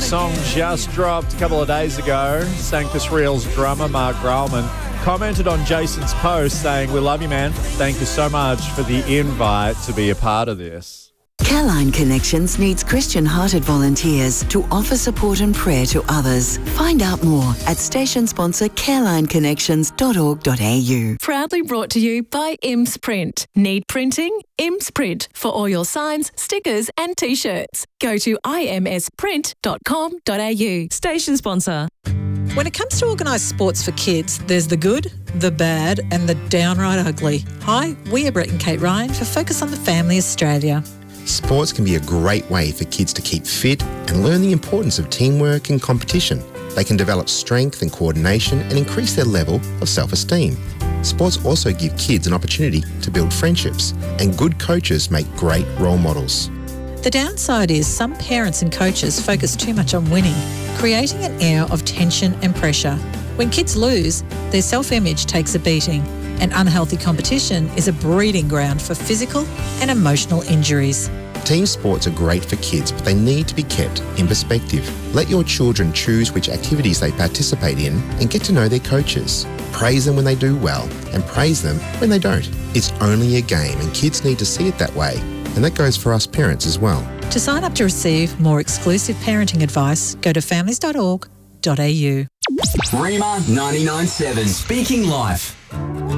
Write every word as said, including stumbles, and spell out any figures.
song just dropped a couple of days ago. Sanctus Real's drummer, Mark Grauman, commented on Jason's post saying, "We love you, man. Thank you so much for the invite to be a part of this." Careline Connections needs Christian-hearted volunteers to offer support and prayer to others. Find out more at station sponsor careline connections dot org dot a u. Proudly brought to you by Imps Print. Need printing? Imps Print for all your signs, stickers and T-shirts. Go to i m s print dot com dot a u. Station sponsor. When it comes to organised sports for kids, there's the good, the bad and the downright ugly. Hi, we are Brett and Kate Ryan for Focus on the Family Australia. Sports can be a great way for kids to keep fit and learn the importance of teamwork and competition. They can develop strength and coordination and increase their level of self-esteem. Sports also give kids an opportunity to build friendships, and good coaches make great role models. The downside is some parents and coaches focus too much on winning, creating an air of tension and pressure. When kids lose, their self-image takes a beating, and unhealthy competition is a breeding ground for physical and emotional injuries. Team sports are great for kids, but they need to be kept in perspective. Let your children choose which activities they participate in and get to know their coaches. Praise them when they do well and praise them when they don't. It's only a game and kids need to see it that way, and that goes for us parents as well. To sign up to receive more exclusive parenting advice, go to families dot org dot a u. Rima ninety-nine point seven, Speaking Life.